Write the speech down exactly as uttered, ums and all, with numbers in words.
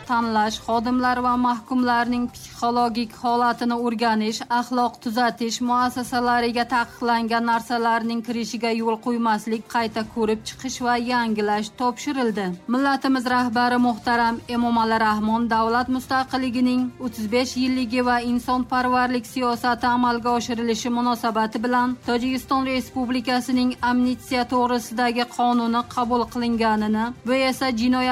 tanlash, xodimlar va mahkumlarning psixologik holatini o'rganish, axloq tuzatish muassasalariga taqiqlangan narsalarning kirishiga yo'l qo'ymaslik, qayta ko'rib chiqish va yangilash topshirildi. Millatimiz rahbari muhtaram Emomali Rahmon davlat mustaqilligining o'ttiz besh yilligi va insonparvarlik siyosati amalga oshirilishi munosabati bilan Tojikiston Respublikasining amnistiya to'g'risidagi qonuni qabul qilinganini, bu esa jinoyat